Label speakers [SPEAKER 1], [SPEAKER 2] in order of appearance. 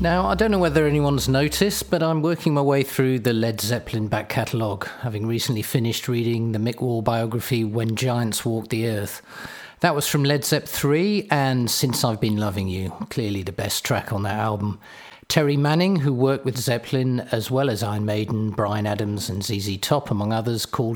[SPEAKER 1] Now, I don't know whether anyone's noticed, but I'm working my way through the Led Zeppelin back catalogue, having recently finished reading the Mick Wall biography, When Giants Walk the Earth. That was from Led Zepp 3 and Since I've Been Loving You, clearly the best track on that album. Terry Manning, who worked with Zeppelin as well as Iron Maiden, Bryan Adams and ZZ Top, among others, called